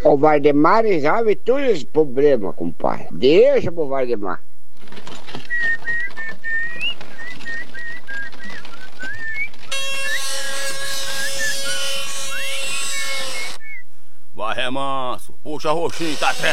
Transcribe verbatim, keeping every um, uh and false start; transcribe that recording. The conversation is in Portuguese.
O Valdemar resolve todos os problemas, compadre. Deixa pro Valdemar. Vai, remanso, puxa roxinho, tá trem.